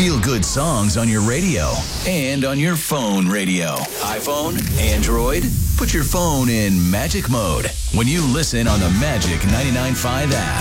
Feel-good songs on your radio and on your phone radio. iPhone, Android, put your phone in magic mode when you listen on the Magic 99.5 app.